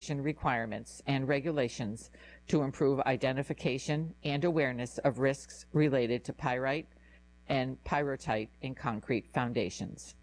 requirements and regulations to improve identification and awareness of risks related to pyrite and pyrrhotite in concrete foundations.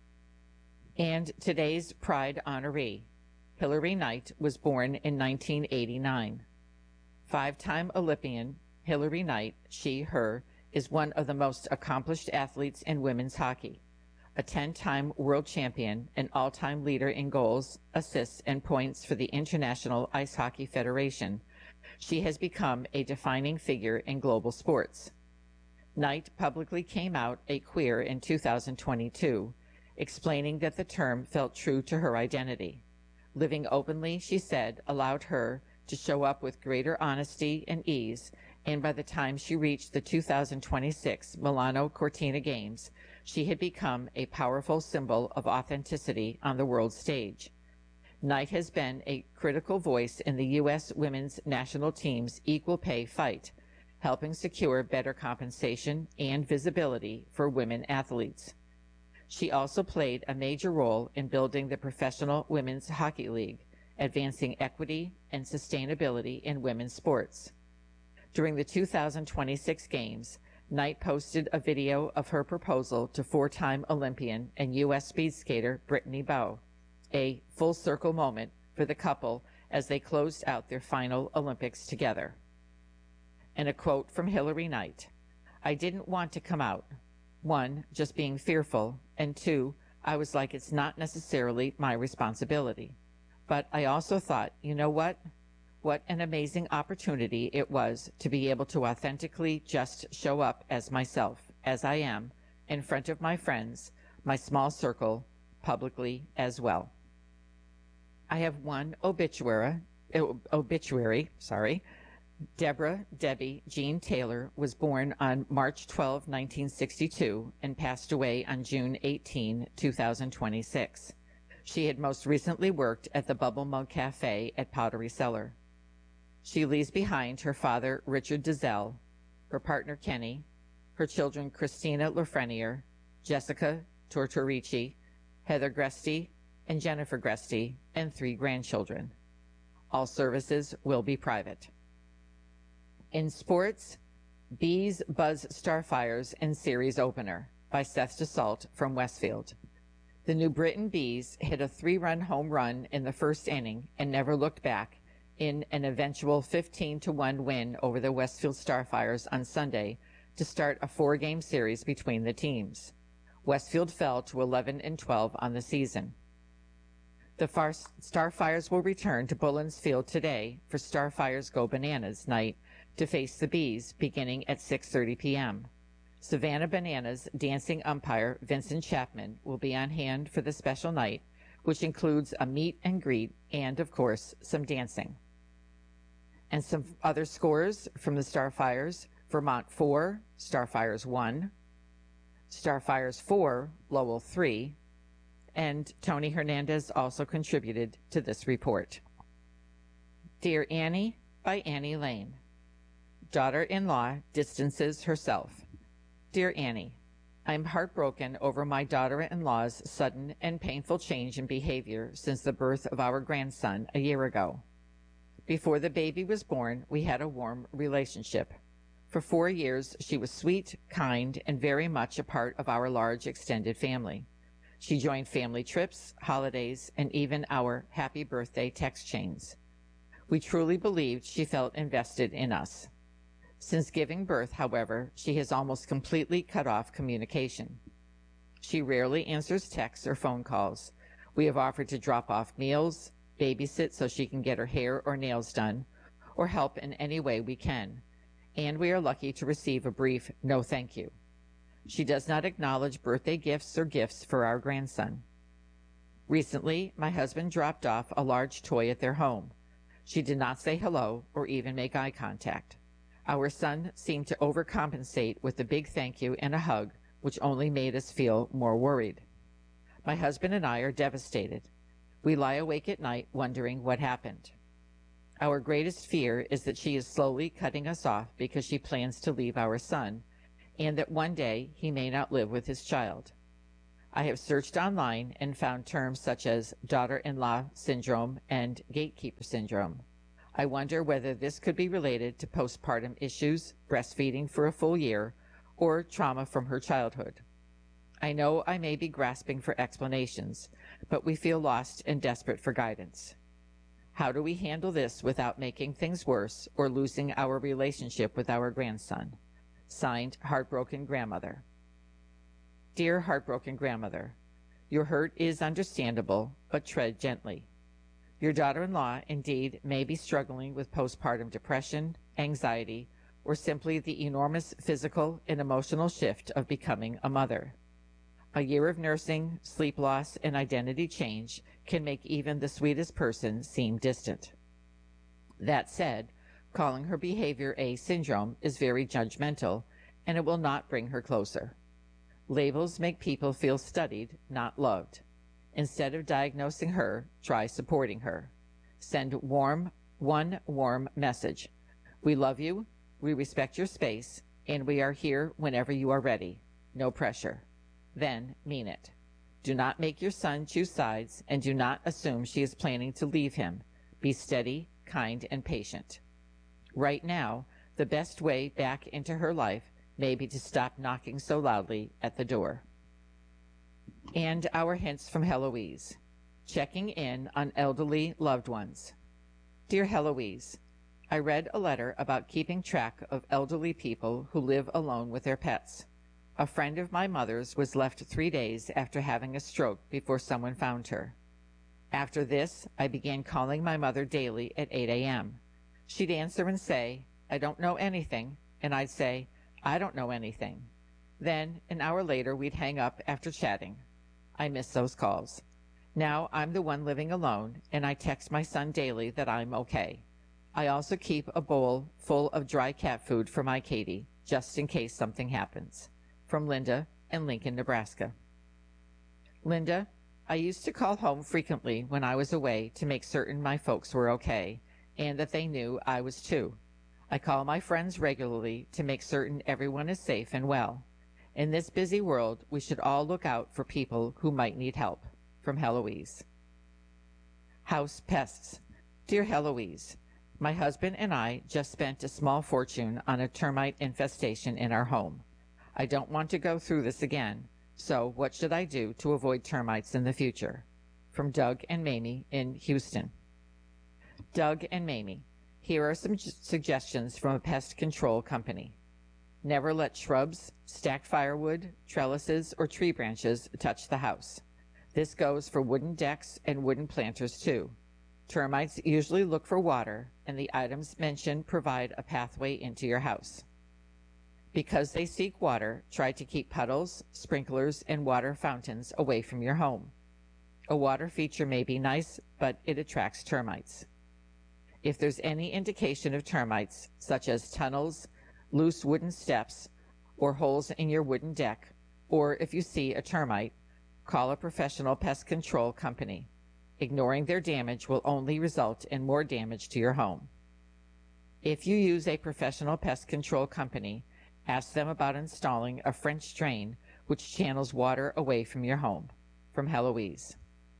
And today's Pride honoree, Hilary Knight, was born in 1989. Five-time Olympian Hilary Knight, she, her, is one of the most accomplished athletes in women's hockey. A 10-time world champion, an all-time leader in goals, assists, and points for the International Ice Hockey Federation, she has become a defining figure in global sports. Knight publicly came out a queer in 2022, explaining that the term felt true to her identity. Living openly, she said, allowed her to show up with greater honesty and ease, and by the time she reached the 2026 Milano Cortina Games, she had become a powerful symbol of authenticity on the world stage. Knight has been a critical voice in the U.S. women's national team's equal pay fight, helping secure better compensation and visibility for women athletes. She also played a major role in building the Professional Women's Hockey League, advancing equity and sustainability in women's sports. During the 2026 Games, Knight posted a video of her proposal to four-time Olympian and U.S. speed skater Brittany Bowe, a full-circle moment for the couple as they closed out their final Olympics together. And a quote from Hilary Knight, "I didn't want to come out. One, just being fearful, and two, I was like, it's not necessarily my responsibility. But I also thought, you know what? What an amazing opportunity it was to be able to authentically just show up as myself, as I am, in front of my friends, my small circle, publicly as well." I have one obituary. Deborah Debbie Jean Taylor was born on March 12, 1962, and passed away on June 18, 2026. She had most recently worked at the Bubble Mug Cafe at Pottery Cellar. She leaves behind her father, Richard Dizelle, her partner, Kenny, her children, Christina Lafreniere, Jessica Tortorici, Heather Gresty, and Jennifer Gresty, and 3 grandchildren. All services will be private. In sports, Bees buzz Starfires in series opener by Seth DeSalt from Westfield. The New Britain Bees hit a 3-run home run in the first inning and never looked back in an eventual 15-1 win over the Westfield Starfires on Sunday to start a 4-game series between the teams. Westfield fell to 11-12 on the season. The Starfires will return to Bullens Field today for Starfires Go Bananas night to face the Bees beginning at 6:30 p.m. Savannah Bananas dancing umpire Vincent Chapman will be on hand for the special night, which includes a meet and greet and, of course, some dancing. And some other scores from the Starfires: Vermont 4, Starfires 1, Starfires 4, Lowell 3, and Tony Hernandez also contributed to this report. Dear Annie by Annie Lane. Daughter-in-law distances herself. Dear Annie, I'm heartbroken over my daughter-in-law's sudden and painful change in behavior since the birth of our grandson a year ago. Before the baby was born, we had a warm relationship. For 4 years, she was sweet, kind, and very much a part of our large extended family. She joined family trips, holidays, and even our happy birthday text chains. We truly believed she felt invested in us. Since giving birth, however, she has almost completely cut off communication. She rarely answers texts or phone calls. We have offered to drop off meals, babysit so she can get her hair or nails done, or help in any way we can. And we are lucky to receive a brief "no thank you." She does not acknowledge birthday gifts or gifts for our grandson. Recently, my husband dropped off a large toy at their home. She did not say hello or even make eye contact. Our son seemed to overcompensate with a big thank you and a hug, which only made us feel more worried. My husband and I are devastated. We lie awake at night wondering what happened. Our greatest fear is that she is slowly cutting us off because she plans to leave our son, and that one day he may not live with his child. I have searched online and found terms such as daughter-in-law syndrome and gatekeeper syndrome. I wonder whether this could be related to postpartum issues, breastfeeding for a full year, or trauma from her childhood. I know I may be grasping for explanations, but we feel lost and desperate for guidance. How do we handle this without making things worse or losing our relationship with our grandson? Signed, Heartbroken Grandmother. Dear Heartbroken Grandmother, your hurt is understandable, but tread gently. Your daughter-in-law indeed may be struggling with postpartum depression, anxiety, or simply the enormous physical and emotional shift of becoming a mother. A year of nursing, sleep loss, and identity change can make even the sweetest person seem distant. That said, calling her behavior a syndrome is very judgmental, and it will not bring her closer. Labels make people feel studied, not loved. Instead of diagnosing her, try supporting her. Send one warm message. We love you, we respect your space, and we are here whenever you are ready. No pressure. Then mean it. Do not make your son choose sides, and do not assume she is planning to leave him. Be steady, kind, and patient. Right now, the best way back into her life may be to stop knocking so loudly at the door. And our hints from Heloise. Checking in on elderly loved ones. Dear Heloise, I read a letter about keeping track of elderly people who live alone with their pets. A friend of my mother's was left 3 days after having a stroke before someone found her. After this, I began calling my mother daily at 8 a.m. She'd answer and say, I don't know anything, and I'd say, I don't know anything. Then, an hour later, we'd hang up after chatting. I miss those calls. Now I'm the one living alone, and I text my son daily that I'm okay. I also keep a bowl full of dry cat food for my Katie, just in case something happens. From Linda in Lincoln, Nebraska. Linda, I used to call home frequently when I was away to make certain my folks were okay, and that they knew I was too. I call my friends regularly to make certain everyone is safe and well. In this busy world, we should all look out for people who might need help. From Heloise. House pests. Dear Heloise, my husband and I just spent a small fortune on a termite infestation in our home. I don't want to go through this again, so what should I do to avoid termites in the future? From Doug and Mamie in Houston. Doug and Mamie, here are some suggestions from a pest control company. Never let shrubs, stacked firewood, trellises, or tree branches touch the house. This goes for wooden decks and wooden planters too. Termites usually look for water, and the items mentioned provide a pathway into your house. Because they seek water, try to keep puddles, sprinklers, and water fountains away from your home. A water feature may be nice, but it attracts termites. If there's any indication of termites, such as tunnels, loose wooden steps, or holes in your wooden deck, or if you see a termite, call a professional pest control company. Ignoring their damage will only result in more damage to your home. If you use a professional pest control company, ask them about installing a French drain which channels water away from your home. From Heloise.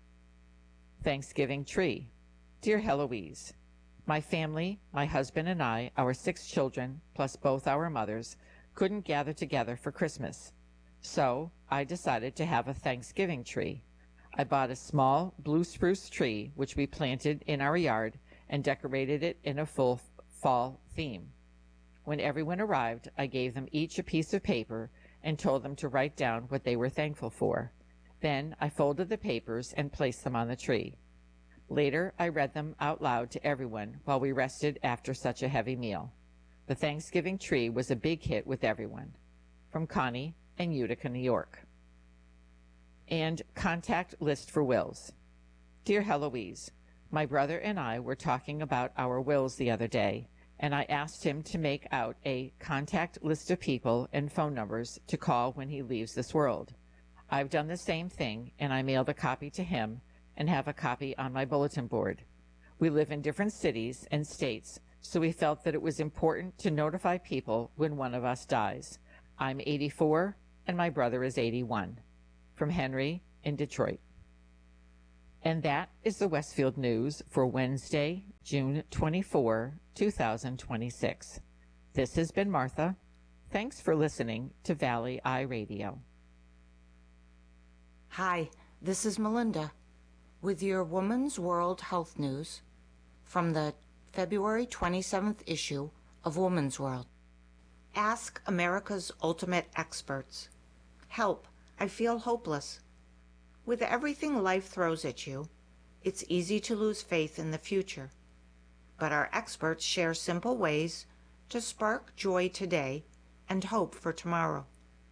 Thanksgiving tree. Dear Heloise, my family, my husband and I, our 6 children, plus both our mothers, couldn't gather together for Christmas. So I decided to have a Thanksgiving tree. I bought a small blue spruce tree which we planted in our yard and decorated it in a full fall theme. When everyone arrived, I gave them each a piece of paper and told them to write down what they were thankful for. Then I folded the papers and placed them on the tree. Later, I read them out loud to everyone while we rested after such a heavy meal. The Thanksgiving tree was a big hit with everyone. From Connie in Utica, New York. And contact list for wills. Dear Heloise, my brother and I were talking about our wills the other day, and I asked him to make out a contact list of people and phone numbers to call when he leaves this world. I've done the same thing, and I mailed a copy to him and have a copy on my bulletin board. We live in different cities and states, so we felt that it was important to notify people when one of us dies. I'm 84 and my brother is 81. from Henry in Detroit. And that is the Westfield News for Wednesday, June 24, 2026. This has been Martha. Thanks for listening to Valley Eye Radio. Hi, this is Melinda with your Woman's World Health News from the February 27th issue of Woman's World. Ask America's Ultimate Experts. Help, I feel hopeless. With everything life throws at you, it's easy to lose faith in the future. But our experts share simple ways to spark joy today and hope for tomorrow.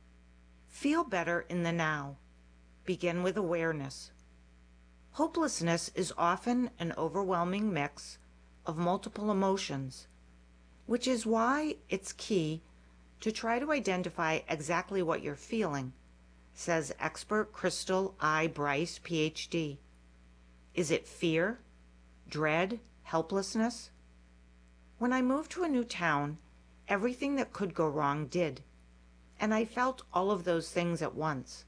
Feel better in the now. Begin with awareness. Hopelessness is often an overwhelming mix of multiple emotions, which is why it's key to try to identify exactly what you're feeling, says expert Crystal I. Bryce, Ph.D. Is it fear, dread, helplessness? When I moved to a new town, everything that could go wrong did, and I felt all of those things at once.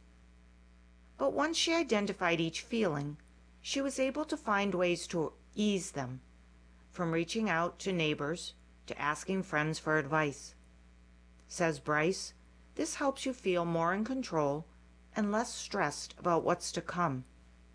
But once she identified each feeling, she was able to find ways to ease them, from reaching out to neighbors to asking friends for advice. Says Bryce, this helps you feel more in control and less stressed about what's to come.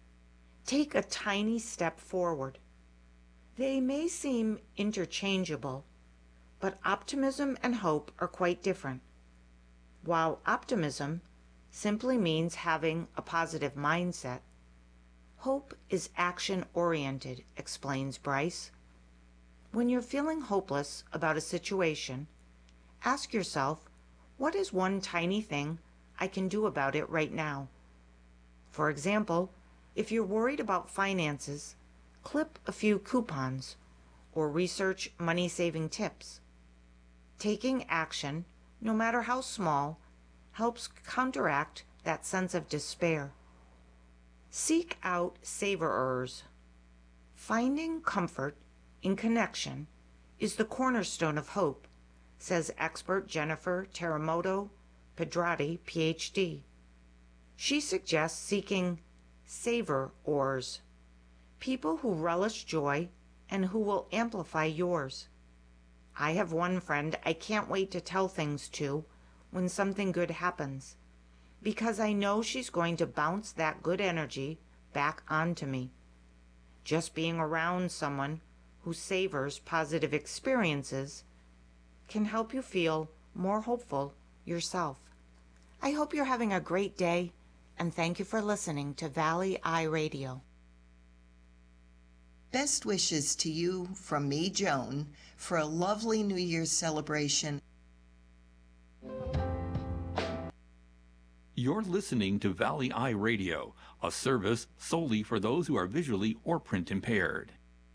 Take a tiny step forward. They may seem interchangeable, but optimism and hope are quite different. While optimism simply means having a positive mindset, hope is action-oriented, explains Bryce. When you're feeling hopeless about a situation, ask yourself, what is one tiny thing I can do about it right now? For example, if you're worried about finances, clip a few coupons or research money-saving tips. Taking action, no matter how small, helps counteract that sense of despair. Seek out savorers. Finding comfort in connection is the cornerstone of hope, says expert Jennifer Teramoto Pedrati, Ph.D. She suggests seeking savorers, people who relish joy and who will amplify yours. I have one friend I can't wait to tell things to when something good happens, because I know she's going to bounce that good energy back onto me. Just being around someone who savors positive experiences can help you feel more hopeful yourself. I hope you're having a great day, and thank you for listening to Valley Eye Radio. Best wishes to you from me, Joan, for a lovely New Year's celebration. You're listening to Valley Eye Radio, a service solely for those who are visually or print impaired.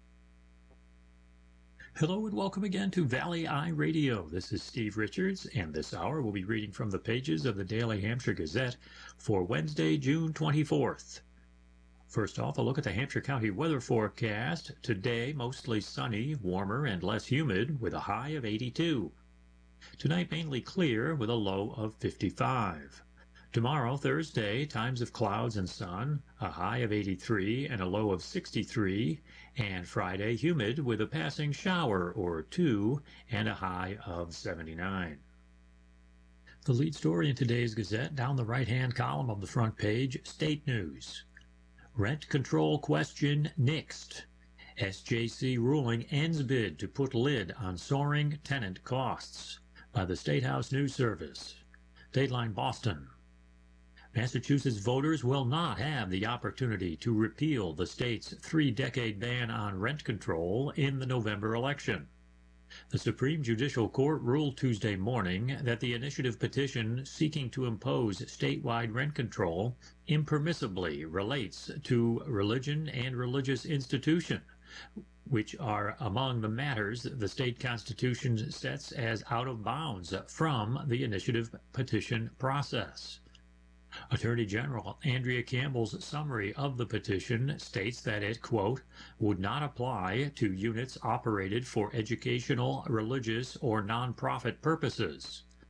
Hello and welcome again to Valley Eye Radio. This is Steve Richards, and this hour we'll be reading from the pages of the Daily Hampshire Gazette for Wednesday, June 24th. First off, a look at the Hampshire County weather forecast. Today, mostly sunny, warmer and less humid, with a high of 82. Tonight, mainly clear, with a low of 55. Tomorrow, Thursday, times of clouds and sun, a high of 83 and a low of 63, and Friday, humid with a passing shower or two and a high of 79. The lead story in today's Gazette, down the right-hand column of the front page, state news. Rent control question nixed. SJC ruling ends bid to put lid on soaring tenant costs, by the State House News Service. Dateline Boston. Massachusetts voters will not have the opportunity to repeal the state's 3-decade ban on rent control in the November election. The Supreme Judicial Court ruled Tuesday morning that the initiative petition seeking to impose statewide rent control impermissibly relates to religion and religious institution, which are among the matters the state constitution sets as out of bounds from the initiative petition process. Attorney General Andrea Campbell's summary of the petition states that it, quote, would not apply to units operated for educational, religious, or nonprofit purposes.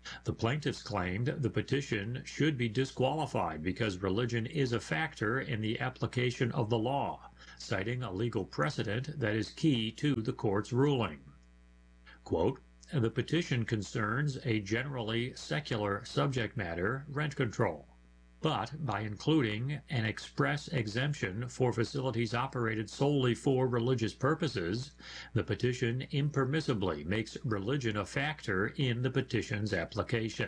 The plaintiffs claimed the petition should be disqualified because religion is a factor in the application of the law, citing a legal precedent that is key to the court's ruling. Quote, the petition concerns a generally secular subject matter, rent control, but by including an express exemption for facilities operated solely for religious purposes, the petition impermissibly makes religion a factor in the petition's application.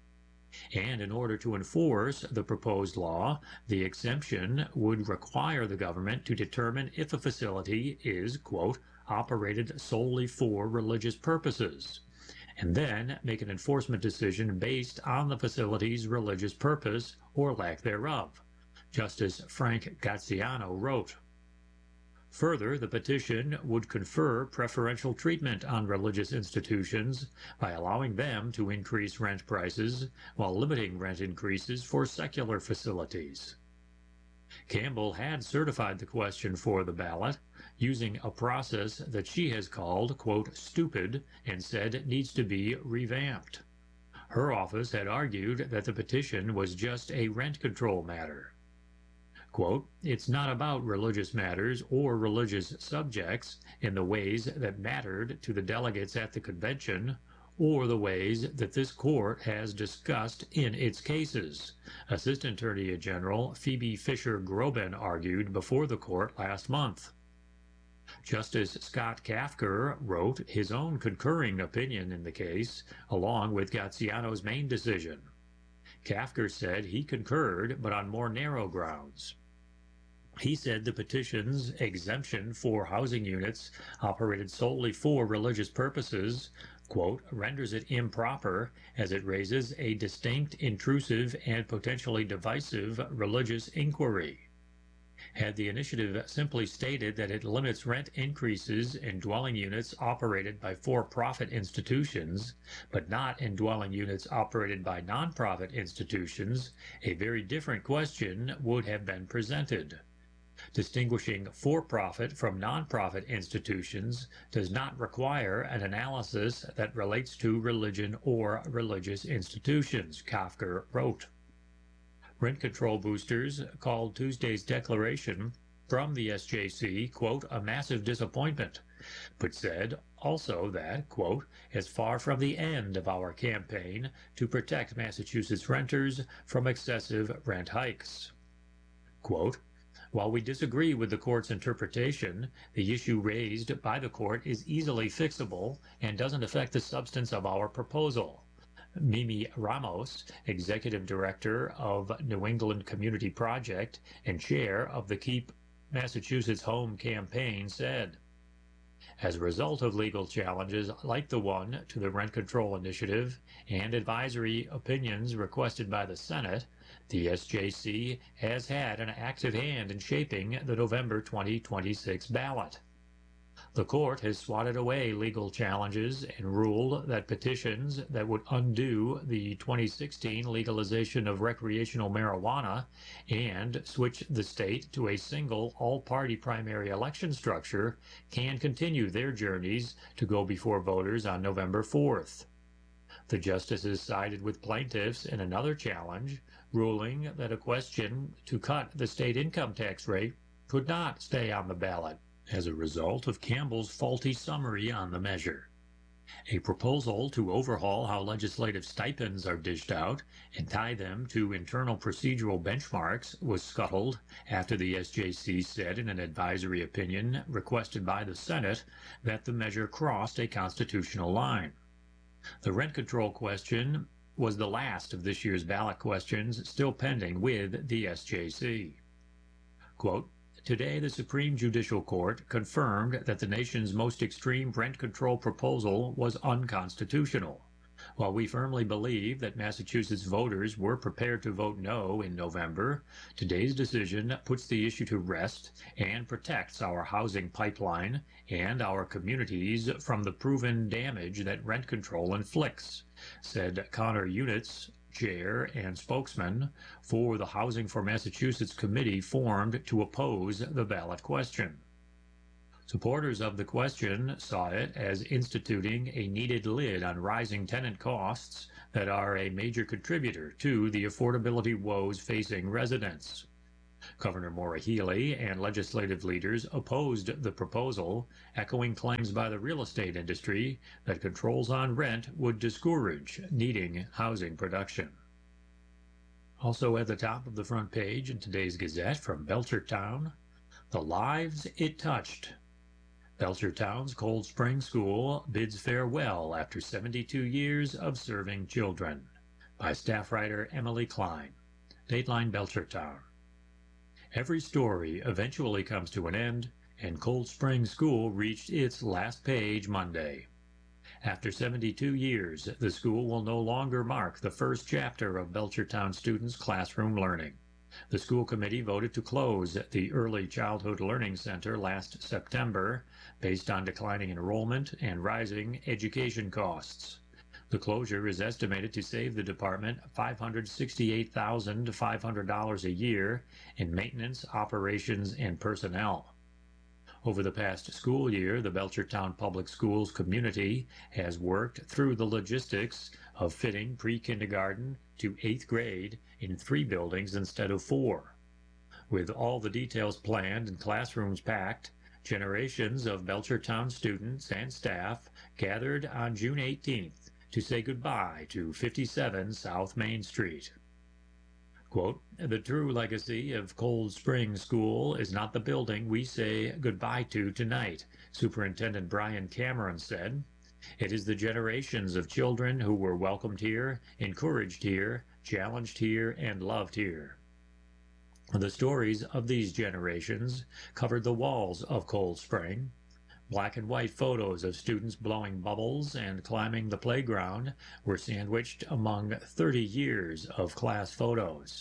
And in order to enforce the proposed law, the exemption would require the government to determine if a facility is, quote, operated solely for religious purposes, and then make an enforcement decision based on the facility's religious purpose or lack thereof, Justice Frank Gaziano wrote. Further, the petition would confer preferential treatment on religious institutions by allowing them to increase rent prices while limiting rent increases for secular facilities. Campbell had certified the question for the ballot using a process that she has called, quote, stupid, and said it needs to be revamped. Her office had argued that the petition was just a rent control matter. Quote, it's not about religious matters or religious subjects in the ways that mattered to the delegates at the convention or the ways that this court has discussed in its cases, Assistant Attorney General Phoebe Fisher-Groban argued before the court last month. Justice Scott Kafker wrote his own concurring opinion in the case, along with Gaziano's main decision. Kafker said he concurred, but on more narrow grounds. He said the petition's exemption for housing units operated solely for religious purposes, quote, renders it improper as it raises a distinct, intrusive, and potentially divisive religious inquiry. Had the initiative simply stated that it limits rent increases in dwelling units operated by for-profit institutions, but not in dwelling units operated by nonprofit institutions, a very different question would have been presented. Distinguishing for-profit from nonprofit institutions does not require an analysis that relates to religion or religious institutions, Kafker wrote. Rent control boosters called Tuesday's declaration from the SJC, quote, a massive disappointment, but said also that, quote, as far from the end of our campaign to protect Massachusetts renters from excessive rent hikes. Quote, while we disagree with the court's interpretation, the issue raised by the court is easily fixable and doesn't affect the substance of our proposal. Mimi Ramos, Executive Director of New England Community Project and Chair of the Keep Massachusetts Home campaign, said. As a result of legal challenges like the one to the rent control initiative and advisory opinions requested by the Senate, the SJC has had an active hand in shaping the November 2026 ballot. The court has swatted away legal challenges and ruled that petitions that would undo the 2016 legalization of recreational marijuana and switch the state to a single all-party primary election structure can continue their journeys to go before voters on November 4th. The justices sided with plaintiffs in another challenge, ruling that a question to cut the state income tax rate could not stay on the ballot as a result of Campbell's faulty summary on the measure. A proposal to overhaul how legislative stipends are dished out and tie them to internal procedural benchmarks was scuttled after the SJC said in an advisory opinion requested by the Senate that the measure crossed a constitutional line. The rent control question was the last of this year's ballot questions still pending with the SJC. Quote, today, the Supreme Judicial Court confirmed that the nation's most extreme rent control proposal was unconstitutional. While we firmly believe that Massachusetts voters were prepared to vote no in November, today's decision puts the issue to rest and protects our housing pipeline and our communities from the proven damage that rent control inflicts, said Connor Units, chair and spokesman for the Housing for Massachusetts committee formed to oppose the ballot question. Supporters of the question saw it as instituting a needed lid on rising tenant costs that are a major contributor to the affordability woes facing residents. Governor Maura Healey and legislative leaders opposed the proposal, echoing claims by the real estate industry that controls on rent would discourage needing housing production. Also at the top of the front page in today's Gazette from Belchertown, the lives it touched. Belchertown's Cold Spring School bids farewell after 72 years of serving children. By staff writer Emily Klein. Dateline Belchertown. Every story eventually comes to an end, and Cold Spring School reached its last page Monday. After 72 years, the school will no longer mark the first chapter of Belchertown students' classroom learning. The school committee voted to close the Early Childhood Learning Center last September based on declining enrollment and rising education costs. The closure is estimated to save the department $568,500 a year in maintenance, operations, and personnel. Over the past school year, the Belchertown Public Schools community has worked through the logistics of fitting pre-kindergarten to 8th grade in 3 buildings instead of 4. With all the details planned and classrooms packed, generations of Belchertown students and staff gathered on June 18th to say goodbye to 57 South Main Street. Quote, "The true legacy of Cold Spring School is not the building we say goodbye to tonight," Superintendent Brian Cameron said. "It is the generations of children who were welcomed here, encouraged here, challenged here, and loved here." The stories of these generations covered the walls of Cold Spring. Black and white photos of students blowing bubbles and climbing the playground were sandwiched among 30 years of class photos.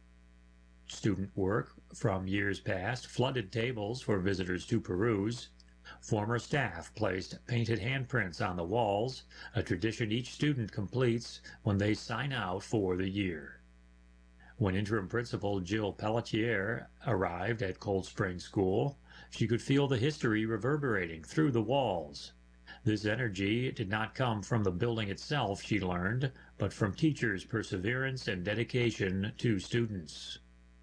Student work from years past flooded tables for visitors to peruse. Former staff placed painted handprints on the walls, a tradition each student completes when they sign out for the year. When interim principal Jill Pelletier arrived at Cold Spring School, she could feel the history reverberating through the walls. This energy did not come from the building itself, she learned, but from teachers' perseverance and dedication to students.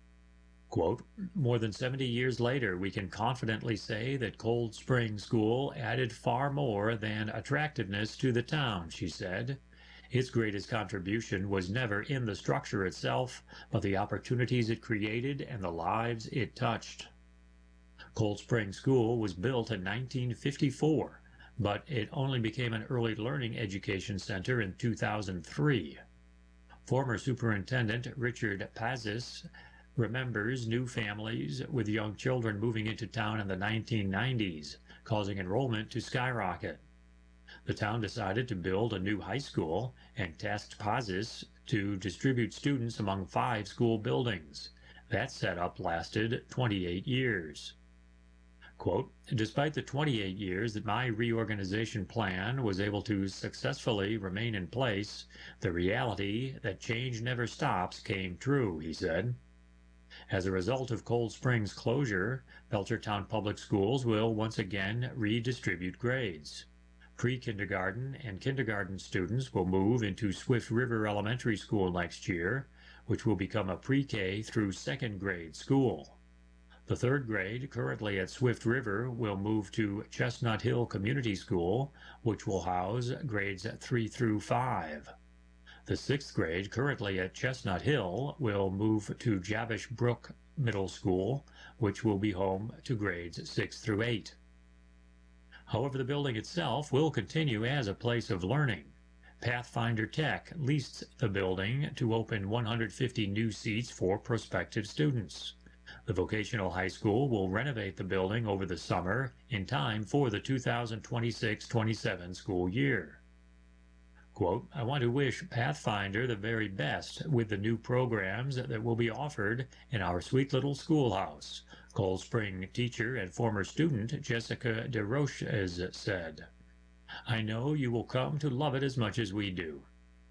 Quote, "More than 70 years later, we can confidently say that Cold Spring School added far more than attractiveness to the town," she said. "Its greatest contribution was never in the structure itself, but the opportunities it created and the lives it touched." Cold Spring School was built in 1954, but it only became an early learning education center in 2003. Former Superintendent Richard Pazis remembers new families with young children moving into town in the 1990s, causing enrollment to skyrocket. The town decided to build a new high school and tasked Pazis to distribute students among 5 school buildings. That setup lasted 28 years. Quote, "Despite the 28 years that my reorganization plan was able to successfully remain in place, the reality that change never stops came true," he said. As a result of Cold Spring's closure, Belchertown Public Schools will once again redistribute grades. Pre-kindergarten and kindergarten students will move into Swift River Elementary School next year, which will become a pre-K through 2nd grade school. The 3rd grade, currently at Swift River, will move to Chestnut Hill Community School, which will house grades 3 through 5. The 6th grade, currently at Chestnut Hill, will move to Javish Brook Middle School, which will be home to grades 6 through 8. However, the building itself will continue as a place of learning. Pathfinder Tech leased the building to open 150 new seats for prospective students. The vocational high school will renovate the building over the summer in time for the 2026-27 school year. Quote, "I want to wish Pathfinder the very best with the new programs that will be offered in our sweet little schoolhouse," Cold Spring teacher and former student Jessica DeRoche has said. "I know you will come to love it as much as we do."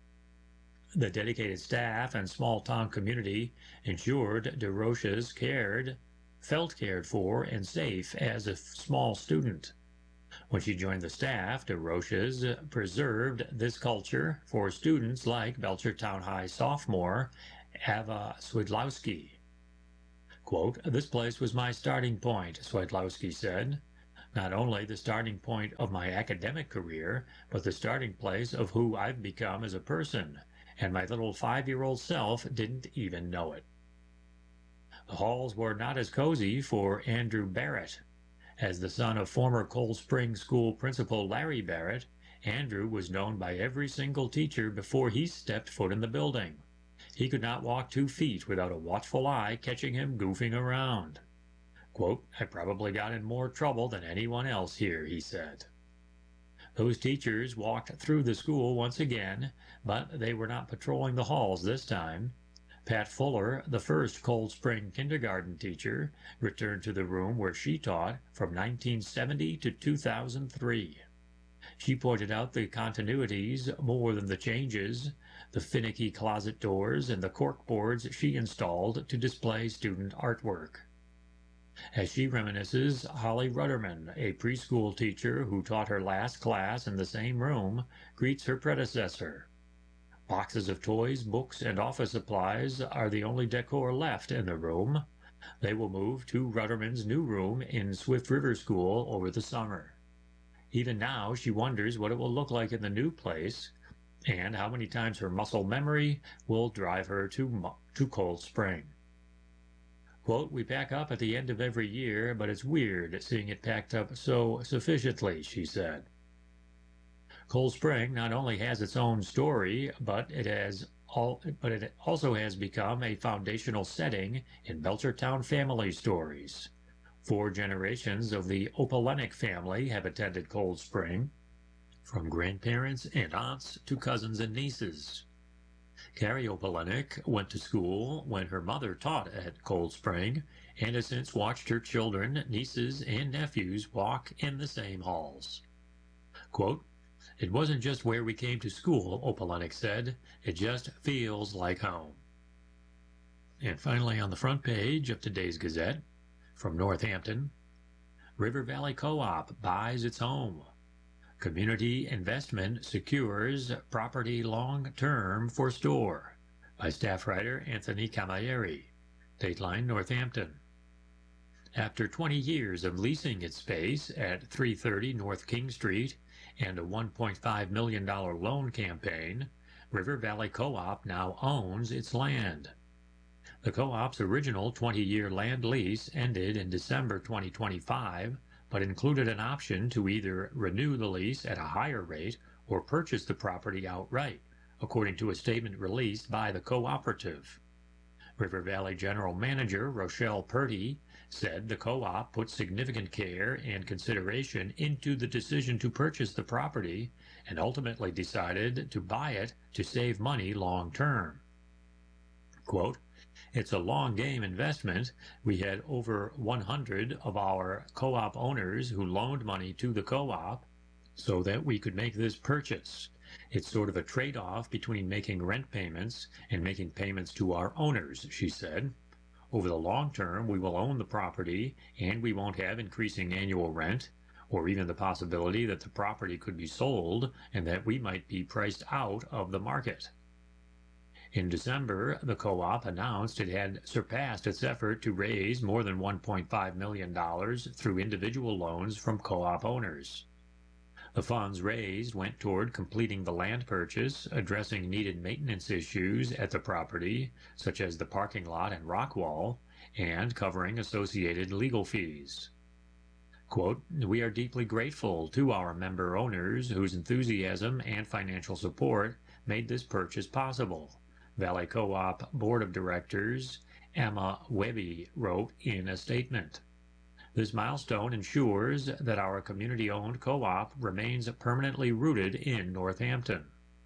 The dedicated staff and small-town community ensured DeRoches cared felt cared for and safe as a small student. When she joined the staff, DeRoches preserved this culture for students like Belchertown High sophomore Ava Swidlowski. Quote, "This place was my starting point," Swidlowski said. "Not only the starting point of my academic career, but the starting place of who I've become as a person, and my little 5-year-old self didn't even know it." The halls were not as cozy for Andrew Barrett. As the son of former Cold Spring School principal Larry Barrett, Andrew was known by every single teacher before he stepped foot in the building. He could not walk 2 feet without a watchful eye catching him goofing around. Quote, "I probably got in more trouble than anyone else here," he said. Those teachers walked through the school once again, but they were not patrolling the halls this time. Pat Fuller, the first Cold Spring kindergarten teacher, returned to the room where she taught from 1970 to 2003. She pointed out the continuities more than the changes, the finicky closet doors and the corkboards she installed to display student artwork. As she reminisces, Holly Rudderman, a preschool teacher who taught her last class in the same room, greets her predecessor. Boxes of toys, books, and office supplies are the only decor left in the room. They will move to Rudderman's new room in Swift River School over the summer. Even now, she wonders what it will look like in the new place and how many times her muscle memory will drive her to Cold Spring. Quote, "We pack up at the end of every year, but it's weird seeing it packed up so sufficiently," she said. Cold Spring not only has its own story, but it also has become a foundational setting in Belchertown family stories. 4 generations of the Opalenic family have attended Cold Spring, from grandparents and aunts to cousins and nieces. Carrie Opalenic went to school when her mother taught at Cold Spring and has since watched her children, nieces, and nephews walk in the same halls. Quote, "It wasn't just where we came to school," Opalenic said. "It just feels like home." And finally, on the front page of today's Gazette, from Northampton, River Valley Co-op buys its home. Community investment secures property long-term for store, by staff writer Anthony Camilleri. Dateline Northampton. After 20 years of leasing its space at 330 North King Street and a $1.5 million loan campaign, River Valley Co-op now owns its land. The co-op's original 20-year land lease ended in December 2025, but included an option to either renew the lease at a higher rate or purchase the property outright, according to a statement released by the cooperative. River Valley General Manager Rochelle Purdy said the co-op put significant care and consideration into the decision to purchase the property and ultimately decided to buy it to save money long term. Quote, "It's a long game investment. We had over 100 of our co-op owners who loaned money to the co-op so that we could make this purchase. It's sort of a trade-off between making rent payments and making payments to our owners," she said. "Over the long term, we will own the property and we won't have increasing annual rent, or even the possibility that the property could be sold and that we might be priced out of the market." In December, the co-op announced it had surpassed its effort to raise more than $1.5 million through individual loans from co-op owners. The funds raised went toward completing the land purchase, addressing needed maintenance issues at the property, such as the parking lot and rock wall, and covering associated legal fees. Quote, "We are deeply grateful to our member owners whose enthusiasm and financial support made this purchase possible," Valley Co-op Board of Directors Emma Webby wrote in a statement. "This milestone ensures that our community-owned co-op remains permanently rooted in Northampton."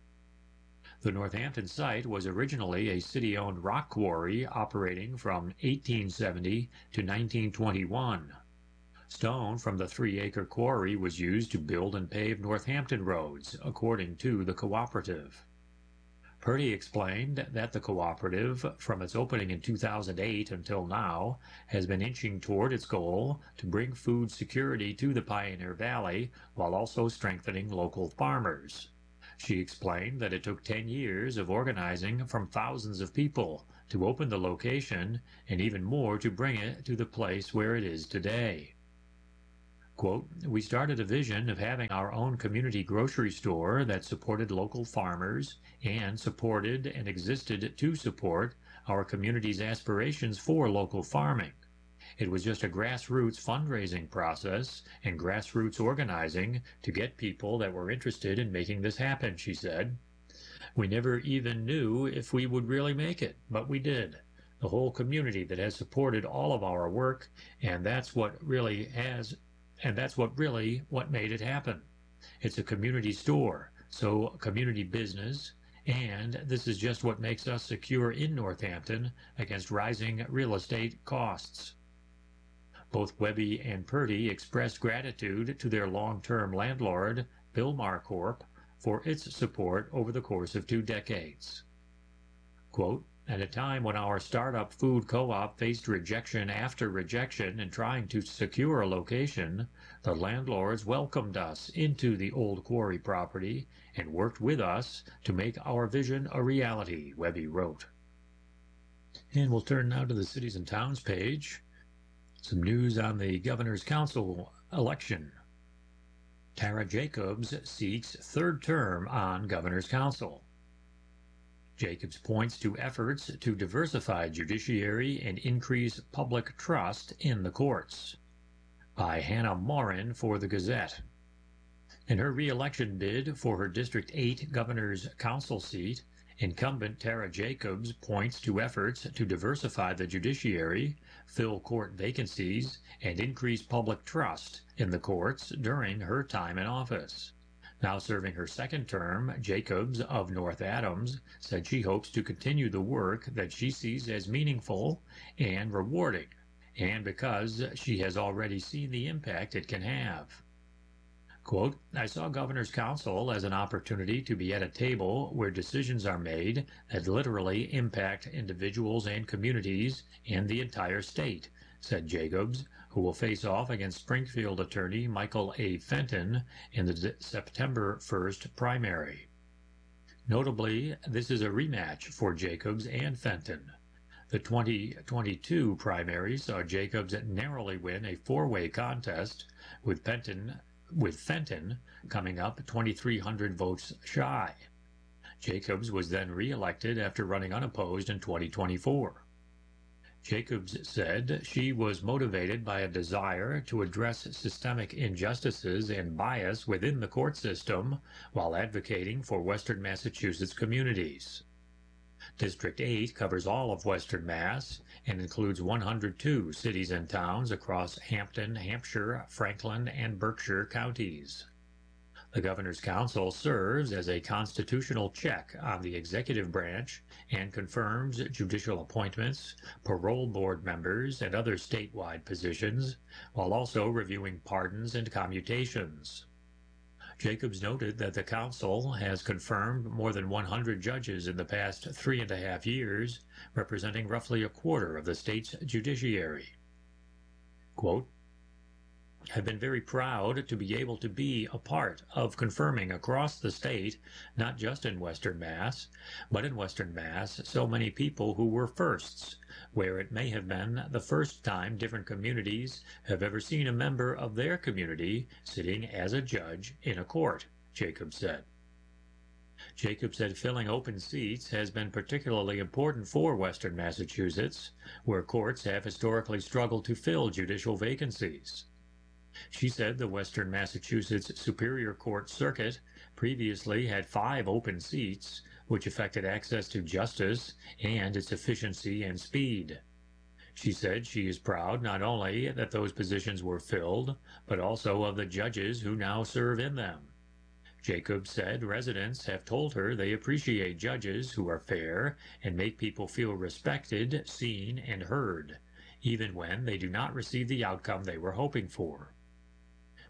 The Northampton site was originally a city-owned rock quarry operating from 1870 to 1921. Stone from the 3-acre quarry was used to build and pave Northampton roads, according to the cooperative. Purdy explained that the cooperative, from its opening in 2008 until now, has been inching toward its goal to bring food security to the Pioneer Valley while also strengthening local farmers. She explained that it took 10 years of organizing from thousands of people to open the location and even more to bring it to the place where it is today. Quote, "We started a vision of having our own community grocery store that supported local farmers and supported and existed to support our community's aspirations for local farming. It was just a grassroots fundraising process and grassroots organizing to get people that were interested in making this happen," she said. "We never even knew if we would really make it, but we did. The whole community that has supported all of our work, and that's what really what made it happen. It's a community store, so community business, and this is just what makes us secure in Northampton against rising real estate costs." Both Webby and Purdy expressed gratitude to their long-term landlord, Bilmar Corp., for its support over the course of 2 decades. Quote, "At a time when our startup food co-op faced rejection after rejection in trying to secure a location, the landlords welcomed us into the old quarry property and worked with us to make our vision a reality," Webby wrote. And we'll turn now to the Cities and Towns page. Some news on the Governor's Council election. Tara Jacobs seeks 3rd term on Governor's Council. Jacobs points to efforts to diversify judiciary and increase public trust in the courts. By Hannah Morin for the Gazette. In her re-election bid for her District 8 Governor's Council seat, incumbent Tara Jacobs points to efforts to diversify the judiciary, fill court vacancies, and increase public trust in the courts during her time in office. Now serving her 2nd term, Jacobs of North Adams said she hopes to continue the work that she sees as meaningful and rewarding, and because she has already seen the impact it can have. Quote, "I saw Governor's Council as an opportunity to be at a table where decisions are made that literally impact individuals and communities and the entire state," said Jacobs, who will face off against Springfield attorney Michael A. Fenton in the September 1st primary. Notably, this is a rematch for Jacobs and Fenton. The 2022 primary saw Jacobs narrowly win a 4-way contest with Fenton coming up 2,300 votes shy. Jacobs was then re-elected after running unopposed in 2024. Jacobs said she was motivated by a desire to address systemic injustices and bias within the court system while advocating for Western Massachusetts communities. District 8 covers all of Western Mass and includes 102 cities and towns across Hampton, Hampshire, Franklin, and Berkshire counties. The Governor's Council serves as a constitutional check on the executive branch and confirms judicial appointments, parole board members, and other statewide positions, while also reviewing pardons and commutations. Jacobs noted that the Council has confirmed more than 100 judges in the past 3.5 years, representing roughly a quarter of the state's judiciary. Quote, "I've been very proud to be able to be a part of confirming across the state, not just in Western Mass, but in Western Mass, so many people who were firsts, where it may have been the first time different communities have ever seen a member of their community sitting as a judge in a court," Jacobs said. Jacobs said filling open seats has been particularly important for Western Massachusetts, where courts have historically struggled to fill judicial vacancies. She said the Western Massachusetts Superior Court Circuit previously had 5 open seats, which affected access to justice and its efficiency and speed. She said she is proud not only that those positions were filled, but also of the judges who now serve in them. Jacobs said residents have told her they appreciate judges who are fair and make people feel respected, seen, and heard, even when they do not receive the outcome they were hoping for.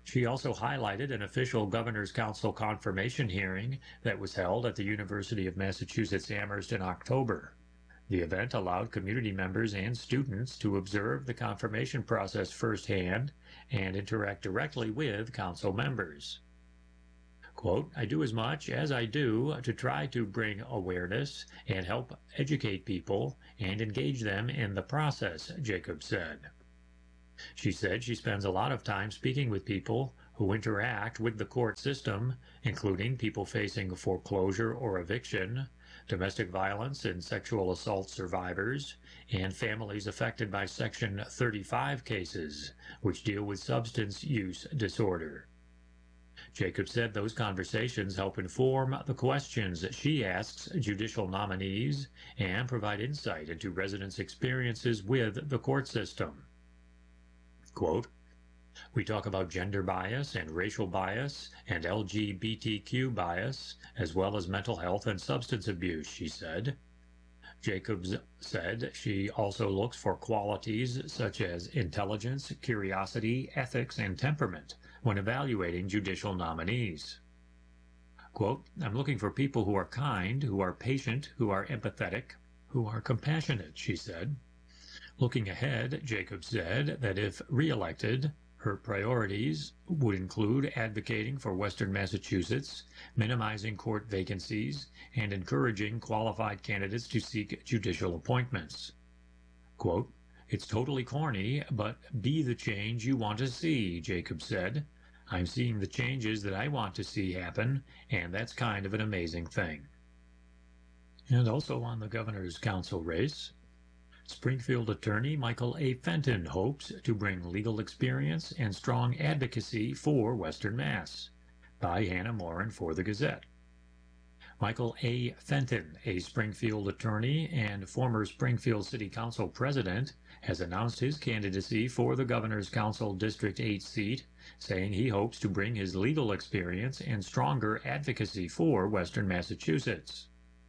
She also highlighted an official Governor's Council confirmation hearing that was held at the University of Massachusetts Amherst in October. The event allowed community members and students to observe the confirmation process firsthand and interact directly with council members. Quote, I do as much as I do to try to bring awareness and help educate people and engage them in the process, Jacobs said. She said she spends a lot of time speaking with people who interact with the court system, including people facing foreclosure or eviction, domestic violence and sexual assault survivors, and families affected by Section 35 cases, which deal with substance use disorder. Jacobs said those conversations help inform the questions she asks judicial nominees and provide insight into residents' experiences with the court system. Quote, we talk about gender bias and racial bias and LGBTQ bias, as well as mental health and substance abuse, she said. Jacobs said she also looks for qualities such as intelligence, curiosity, ethics, and temperament when evaluating judicial nominees. Quote, I'm looking for people who are kind, who are patient, who are empathetic, who are compassionate, she said. Looking ahead, Jacobs said that if reelected, her priorities would include advocating for Western Massachusetts, minimizing court vacancies, and encouraging qualified candidates to seek judicial appointments. Quote, it's totally corny, but be the change you want to see, Jacobs said. I'm seeing the changes that I want to see happen, and that's kind of an amazing thing. And also on the Governor's Council race, Springfield attorney Michael A. Fenton hopes to bring legal experience and strong advocacy for Western Mass. By Hannah Morin for the Gazette. Michael A. Fenton, a Springfield attorney and former Springfield City Council president, has announced his candidacy for the Governor's Council District 8 seat, saying he hopes to bring his legal experience and stronger advocacy for Western Massachusetts.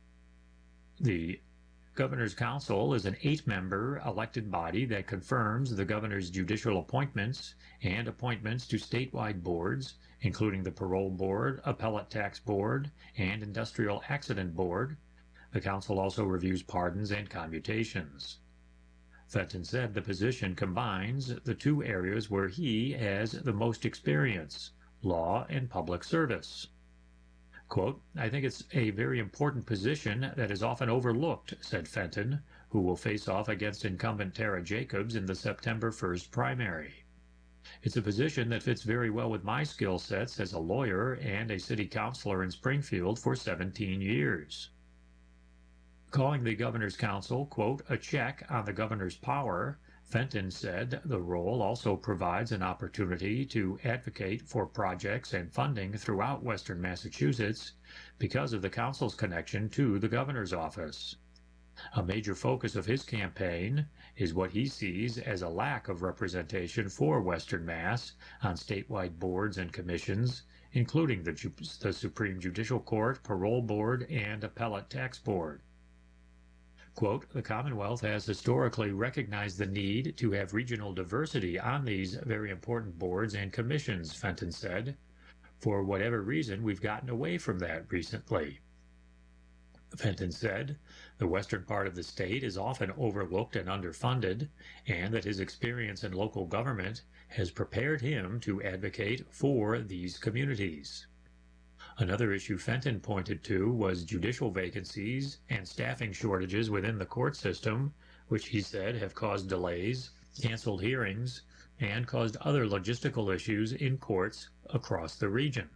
The Governor's Council is an 8-member elected body that confirms the governor's judicial appointments and appointments to statewide boards, including the Parole Board, Appellate Tax Board, and Industrial Accident Board. The council also reviews pardons and commutations. Fenton said the position combines the two areas where he has the most experience, law and public service. Quote, I think it's a very important position that is often overlooked, said Fenton, who will face off against incumbent Tara Jacobs in the September 1st primary. It's a position that fits very well with my skill sets as a lawyer and a city councilor in Springfield for 17 years. Calling the Governor's Council, quote, a check on the governor's power, Fenton said the role also provides an opportunity to advocate for projects and funding throughout Western Massachusetts because of the council's connection to the governor's office. A major focus of his campaign is what he sees as a lack of representation for Western Mass on statewide boards and commissions, including the Supreme Judicial Court, Parole Board, and Appellate Tax Board. Quote, the Commonwealth has historically recognized the need to have regional diversity on these very important boards and commissions, Fenton said. For whatever reason, we've gotten away from that recently. Fenton said the western part of the state is often overlooked and underfunded, and that his experience in local government has prepared him to advocate for these communities. Another issue Fenton pointed to was judicial vacancies and staffing shortages within the court system, which he said have caused delays, canceled hearings, and caused other logistical issues in courts across the region.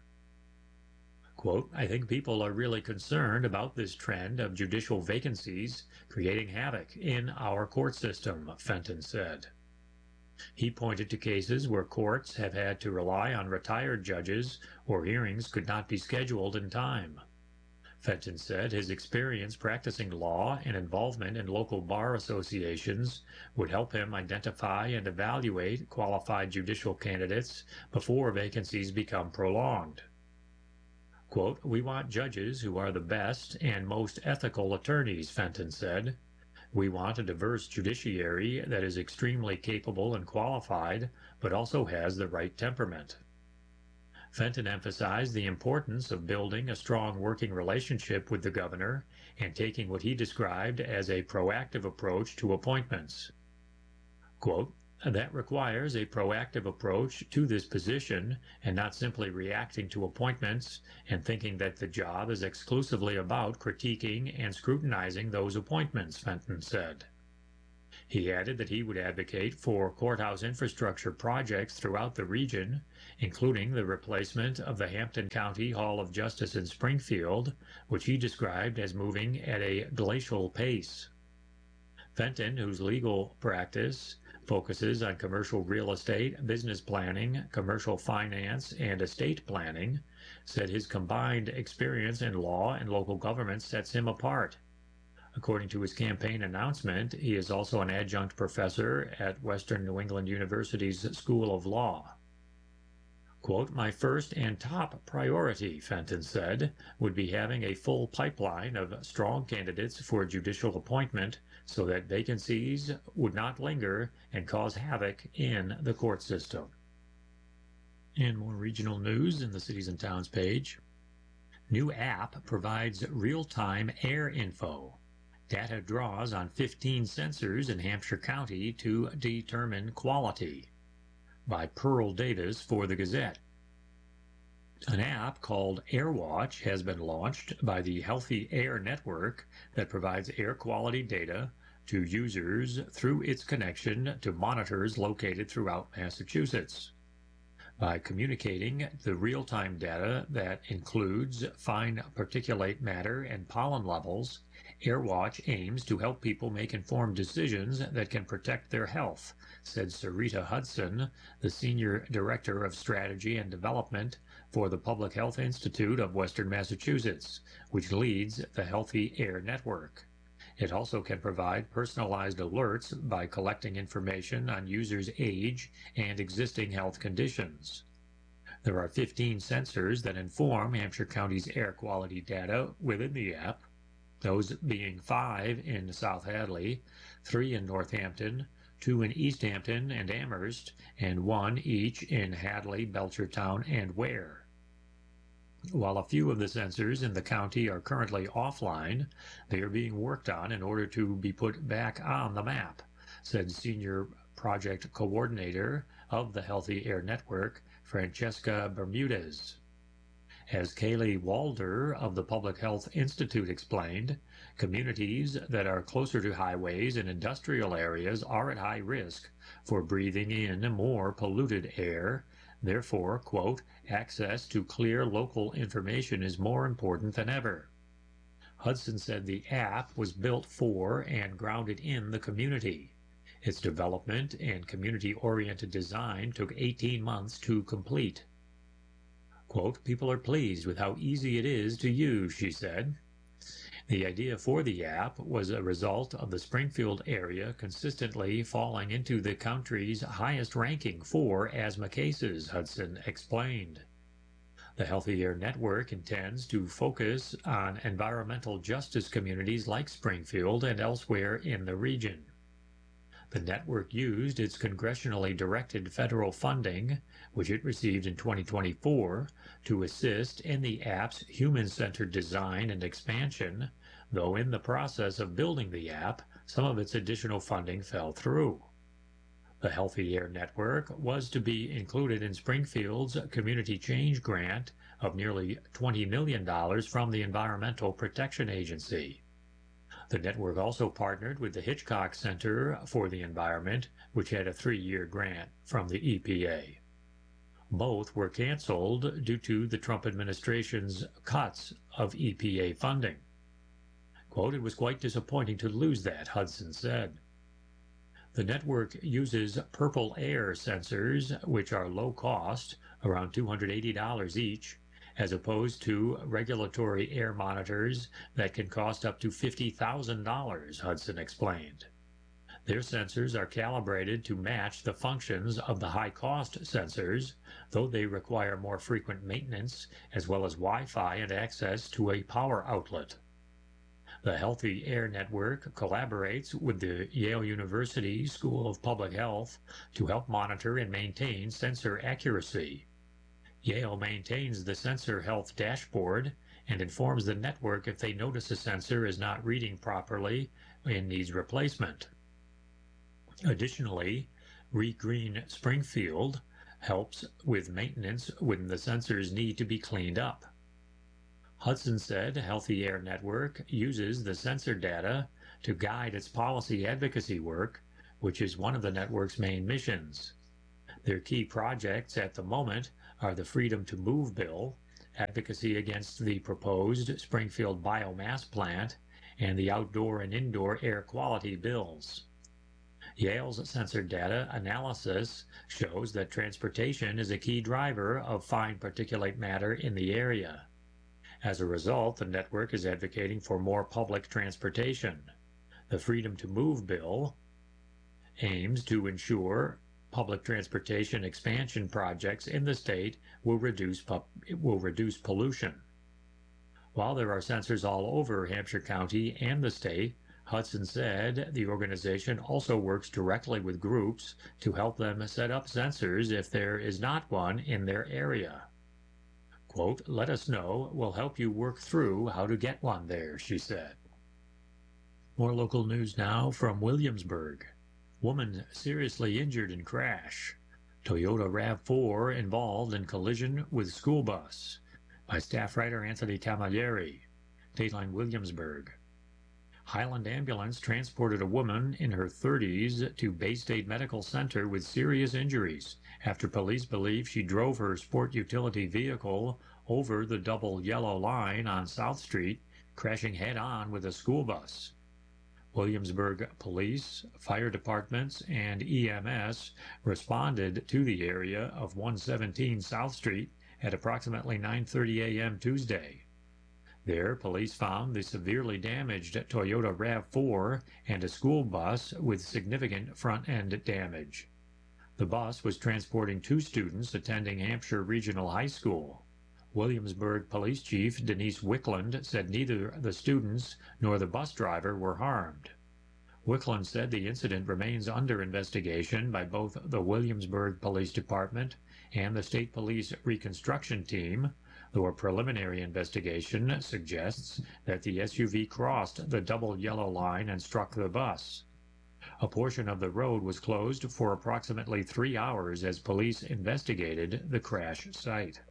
Quote, I think people are really concerned about this trend of judicial vacancies creating havoc in our court system, Fenton said. He pointed to cases where courts have had to rely on retired judges or hearings could not be scheduled in time. Fenton said his experience practicing law and involvement in local bar associations would help him identify and evaluate qualified judicial candidates before vacancies become prolonged. Quote, we want judges who are the best and most ethical attorneys, Fenton said. We want a diverse judiciary that is extremely capable and qualified, but also has the right temperament. Fenton emphasized the importance of building a strong working relationship with the governor and taking what he described as a proactive approach to appointments. Quote, "That requires a proactive approach to this position and not simply reacting to appointments and thinking that the job is exclusively about critiquing and scrutinizing those appointments," Fenton said. He added that he would advocate for courthouse infrastructure projects throughout the region, including the replacement of the Hampton County Hall of Justice in Springfield, which he described as moving at a glacial pace. Fenton, whose legal practice focuses on commercial real estate, business planning, commercial finance, and estate planning, said his combined experience in law and local government sets him apart. According to his campaign announcement, he is also an adjunct professor at Western New England University's School of Law. Quote, "My first and top priority," Fenton said, "would be having a full pipeline of strong candidates for judicial appointment so that vacancies would not linger and cause havoc in the court system." And more regional news in the Cities and Towns page. New app provides real-time air info. Data draws on 15 sensors in Hampshire County to determine quality. By Pearl Davis for the Gazette. An app called AirWatch has been launched by the Healthy Air Network that provides air quality data to users through its connection to monitors located throughout Massachusetts. By communicating the real-time data that includes fine particulate matter and pollen levels, AirWatch aims to help people make informed decisions that can protect their health, said Sarita Hudson, the Senior Director of Strategy and Development for the Public Health Institute of Western Massachusetts, which leads the Healthy Air Network. It also can provide personalized alerts by collecting information on users' age and existing health conditions. There are 15 sensors that inform Hampshire County's air quality data within the app, those being 5 in South Hadley, 3 in Northampton, 2 in East Hampton and Amherst, and 1 each in Hadley, Belchertown, and Ware. While a few of the sensors in the county are currently offline, they are being worked on in order to be put back on the map, said Senior Project Coordinator of the Healthy Air Network, Francesca Bermudez. As Kaylee Walder of the Public Health Institute explained, communities that are closer to highways and industrial areas are at high risk for breathing in more polluted air. Therefore, quote, "access to clear local information is more important than ever." Hudson said the app was built for and grounded in the community. Its development and community-oriented design took 18 months to complete. Quote, "People are pleased with how easy it is to use," she said. The idea for the app was a result of the Springfield area consistently falling into the country's highest ranking for asthma cases, Hudson explained. The Healthy Air Network intends to focus on environmental justice communities like Springfield and elsewhere in the region. The network used its congressionally directed federal funding, which it received in 2024, to assist in the app's human-centered design and expansion, though in the process of building the app, some of its additional funding fell through. The Healthy Air Network was to be included in Springfield's Community Change Grant of nearly $20 million from the Environmental Protection Agency. The network also partnered with the Hitchcock Center for the Environment, which had a 3-year grant from the EPA. Both were canceled due to the Trump administration's cuts of EPA funding. Quote, "It was quite disappointing to lose that," Hudson said. The network uses Purple Air sensors, which are low cost, around $280 each, as opposed to regulatory air monitors that can cost up to $50,000, Hudson explained. Their sensors are calibrated to match the functions of the high-cost sensors, though they require more frequent maintenance, as well as Wi-Fi and access to a power outlet. The Healthy Air Network collaborates with the Yale University School of Public Health to help monitor and maintain sensor accuracy. Yale maintains the sensor health dashboard and informs the network if they notice a sensor is not reading properly and needs replacement. Additionally, Green Springfield helps with maintenance when the sensors need to be cleaned up. Hudson said Healthy Air Network uses the sensor data to guide its policy advocacy work, which is one of the network's main missions. Their key projects at the moment are the Freedom to Move bill, advocacy against the proposed Springfield biomass plant, and the outdoor and indoor air quality bills. Yale's sensor data analysis shows that transportation is a key driver of fine particulate matter in the area. As a result, the network is advocating for more public transportation. The Freedom to Move bill aims to ensure public transportation expansion projects in the state will reduce pollution. While there are sensors all over Hampshire County and the state, Hudson said the organization also works directly with groups to help them set up sensors if there is not one in their area. Quote, "Let us know. We'll help you work through how to get one there," she said. More local news now from Williamsburg. Woman seriously injured in crash. Toyota RAV4 involved in collision with school bus. By staff writer Anthony Camilleri. Dateline Williamsburg. Highland Ambulance transported a woman in her 30s to Bay State Medical Center with serious injuries after police believe she drove her sport utility vehicle over the double yellow line on South Street, crashing head-on with a school bus. Williamsburg Police, fire departments, and EMS responded to the area of 117 South Street at approximately 9:30 a.m. Tuesday. There, police found the severely damaged Toyota RAV4 and a school bus with significant front-end damage. The bus was transporting 2 students attending Hampshire Regional High School. Williamsburg Police Chief Denise Wickland said neither the students nor the bus driver were harmed. Wickland said the incident remains under investigation by both the Williamsburg Police Department and the State Police Reconstruction Team, though a preliminary investigation suggests that the SUV crossed the double yellow line and struck the bus. A portion of the road was closed for approximately 3 hours as police investigated the crash site.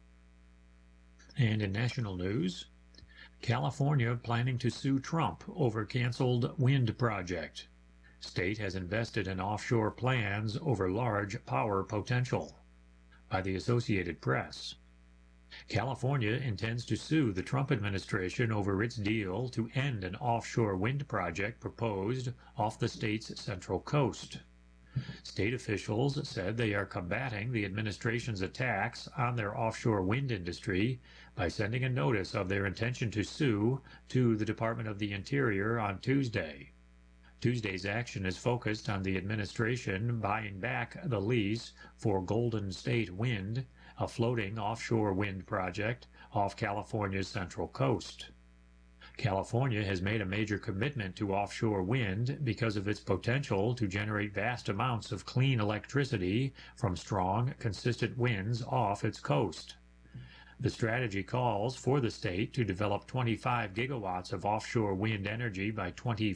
And in national news, California planning to sue Trump over canceled wind project. State has invested in offshore plans over large power potential. By the Associated Press. California intends to sue the Trump administration over its deal to end an offshore wind project proposed off the state's central coast. State officials said they are combating the administration's attacks on their offshore wind industry by sending a notice of their intention to sue to the Department of the Interior on Tuesday. Tuesday's action is focused on the administration buying back the lease for Golden State Wind, a floating offshore wind project off California's central coast. California has made a major commitment to offshore wind because of its potential to generate vast amounts of clean electricity from strong, consistent winds off its coast. The strategy calls for the state to develop 25 gigawatts of offshore wind energy by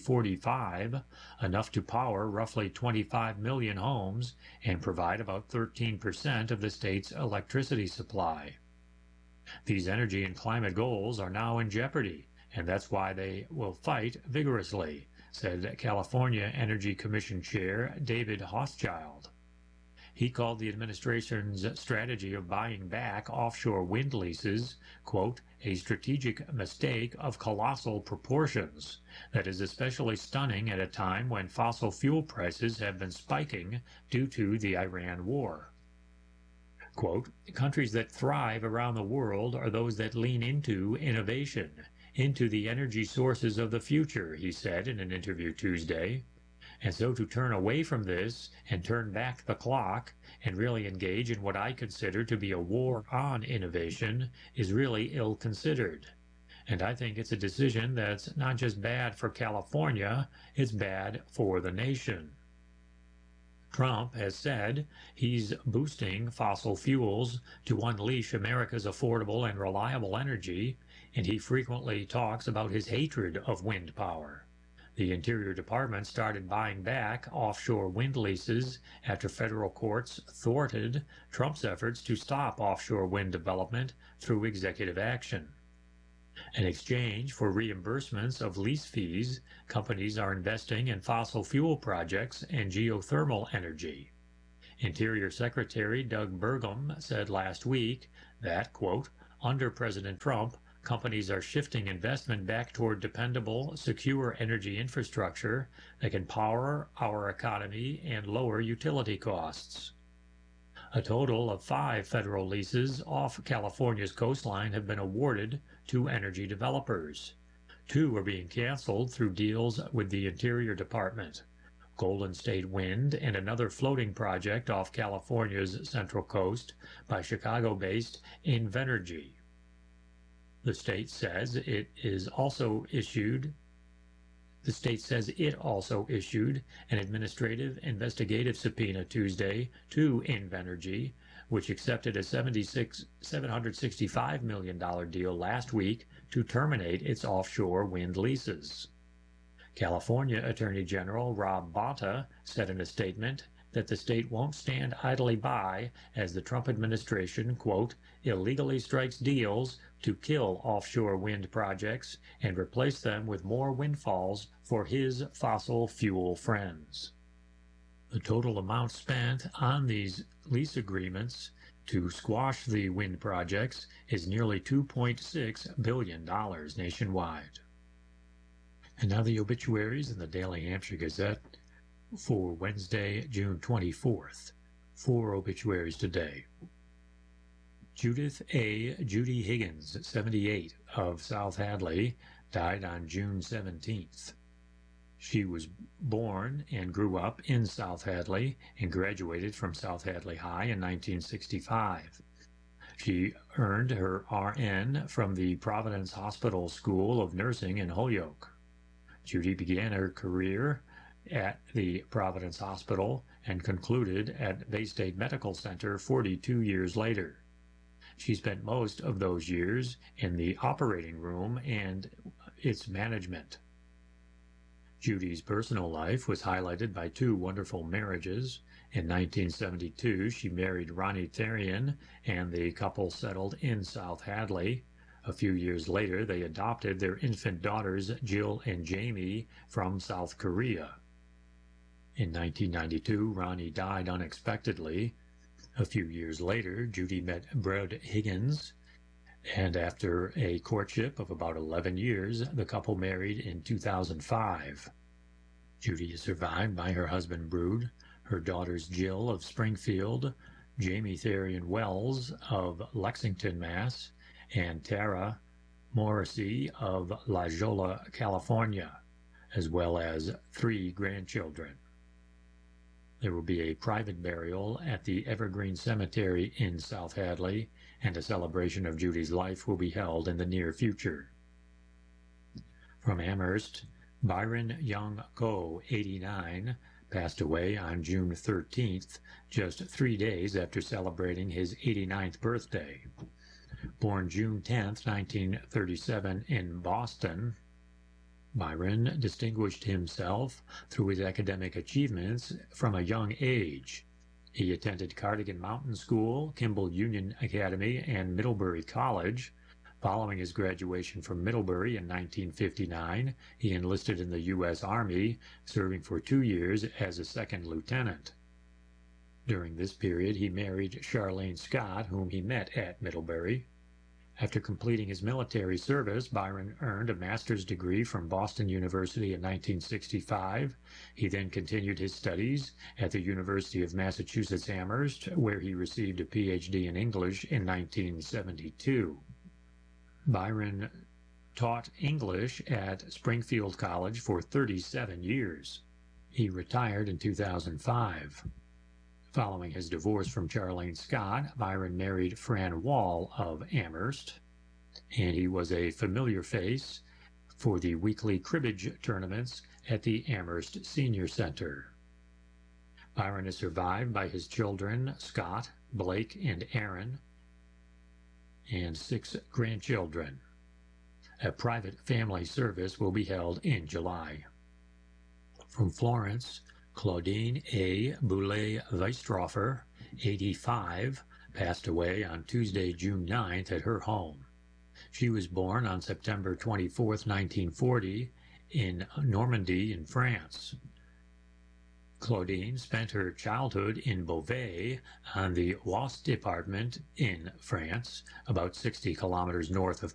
2045, enough to power roughly 25 million homes and provide about 13% of the state's electricity supply. These energy and climate goals are now in jeopardy, and that's why they will fight vigorously, said California Energy Commission Chair David Hochschild. He called the administration's strategy of buying back offshore wind leases, quote, a strategic mistake of colossal proportions that is especially stunning at a time when fossil fuel prices have been spiking due to the Iran war. Quote, countries that thrive around the world are those that lean into innovation, into the energy sources of the future, he said in an interview Tuesday. And so to turn away from this and turn back the clock and really engage in what I consider to be a war on innovation is really ill-considered. And I think it's a decision that's not just bad for California, it's bad for the nation. Trump has said he's boosting fossil fuels to unleash America's affordable and reliable energy, and he frequently talks about his hatred of wind power. The Interior Department started buying back offshore wind leases after federal courts thwarted Trump's efforts to stop offshore wind development through executive action. In exchange for reimbursements of lease fees, companies are investing in fossil fuel projects and geothermal energy. Interior Secretary Doug Burgum said last week that, quote, under President Trump, companies are shifting investment back toward dependable, secure energy infrastructure that can power our economy and lower utility costs. A total of 5 federal leases off California's coastline have been awarded to energy developers. 2 are being canceled through deals with the Interior Department. Golden State Wind and another floating project off California's central coast by Chicago-based Invenergy. The state says it also issued an administrative investigative subpoena Tuesday to Invenergy, which accepted a $765 million deal last week to terminate its offshore wind leases. California Attorney General Rob Bonta said in a statement that the state won't stand idly by as the Trump administration, quote, illegally strikes deals to kill offshore wind projects and replace them with more windfalls for his fossil fuel friends. The total amount spent on these lease agreements to squash the wind projects is nearly $2.6 billion nationwide. And now the obituaries in the Daily Hampshire Gazette for Wednesday, June 24th. 4 obituaries today. Judith A. Judy Higgins, 78, of South Hadley, died on June 17th. She was born and grew up in South Hadley and graduated from South Hadley High in 1965. She earned her RN from the Providence Hospital School of Nursing in Holyoke. Judy began her career at the Providence Hospital and concluded at Bay State Medical Center 42 years later. She spent most of those years in the operating room and its management. Judy's personal life was highlighted by 2 wonderful marriages. In 1972, she married Ronnie Therian, and the couple settled in South Hadley. A few years later, they adopted their infant daughters, Jill and Jamie, from South Korea. In 1992, Ronnie died unexpectedly. A few years later, Judy met Brad Higgins, and after a courtship of about 11 years, the couple married in 2005. Judy is survived by her husband Brood, her daughters Jill of Springfield, Jamie Therian Wells of Lexington, Mass., and Tara Morrissey of La Jolla, California, as well as 3 grandchildren. There will be a private burial at the Evergreen Cemetery in South Hadley, and a celebration of Judy's life will be held in the near future. From Amherst, Byron Young Ko, 89, passed away on June 13th, just 3 days after celebrating his 89th birthday. Born June 10, 1937 in Boston, Byron distinguished himself through his academic achievements from a young age. He attended Cardigan Mountain School, Kimball Union Academy, and Middlebury College. Following his graduation from Middlebury in 1959, he enlisted in the U.S. Army, serving for 2 years as a second lieutenant. During this period, he married Charlene Scott, whom he met at Middlebury. After completing his military service, Byron earned a master's degree from Boston University in 1965. He then continued his studies at the University of Massachusetts Amherst, where he received a Ph.D. in English in 1972. Byron taught English at Springfield College for 37 years. He retired in 2005. Following his divorce from Charlene Scott, Byron married Fran Wall of Amherst, and he was a familiar face for the weekly cribbage tournaments at the Amherst Senior Center. Byron is survived by his children, Scott, Blake, and Aaron, and 6 grandchildren. A private family service will be held in July. From Florence, Claudine A. Boulay-Weistrofer, 85, passed away on Tuesday, June 9th at her home. She was born on September 24, 1940, in Normandy in France. Claudine spent her childhood in Beauvais on the Oise department in France, about 60 kilometers north of